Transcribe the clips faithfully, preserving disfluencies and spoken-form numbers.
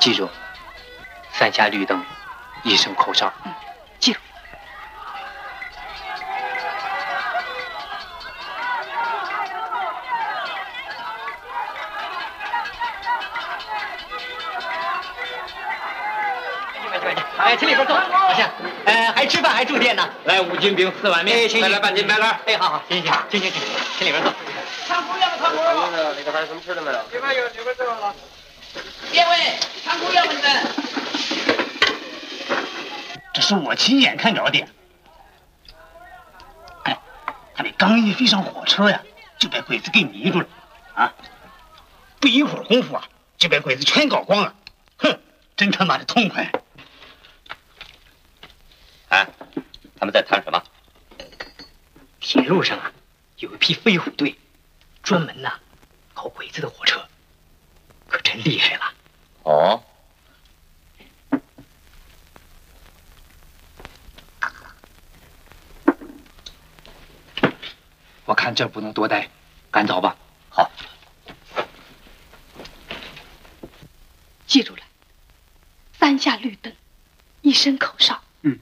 记住，三下绿灯，一声口哨。 嗯，记住。 哎，请里边坐。好像，呃，还吃饭还住店呢。 来五斤饼，四碗面，再来半斤白兰。 哎，好好，行行行，请请请，请里边坐。 尝姑要不尝姑？ 里头还有什么吃的没有？ 里边有，里边这了。别位，尝姑要不你们？ 这是我亲眼看着的。哎，他们刚一飞上火车呀，就被鬼子给迷住了，啊！不一会儿功夫啊，就被鬼子全搞光了。哼，真他妈的痛快！ 哎，他们在谈什么？ 铁路上啊，有一批飞虎队，专门呐、啊、搞鬼子的火车，可真厉害了。 哦。 我看这不能多待，赶走吧。 好。 记住了，三下绿灯，一声口哨。 嗯。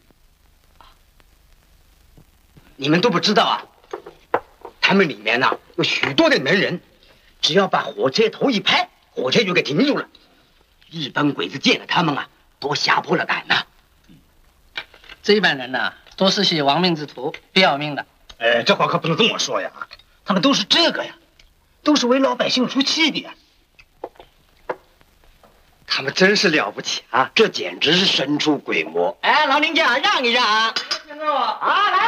你们都不知道啊，他们里面呐、啊、有许多的能人，只要把火车头一拍，火车就给停住了。一般鬼子见了他们啊，都吓破了胆呐、啊。 这帮人呐、啊，都是些亡命之徒，不要命的。 哎，这话可不能这么说呀！他们都是这个呀，都是为老百姓出气的呀。 他们真是了不起啊！这简直是神出鬼没。 哎，老林家让一让啊！ 听着我啊，来。